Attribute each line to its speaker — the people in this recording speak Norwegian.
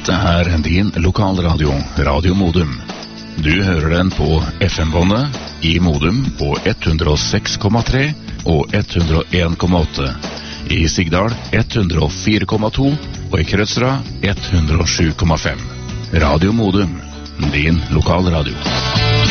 Speaker 1: Dette er din lokalradio, Radio Modum. Du hører den på FM-båndet i Modum på 106,3 og 101,8. I Sigdal 104,2 og i Krødsra 107,5. Radio Modum, din lokalradio.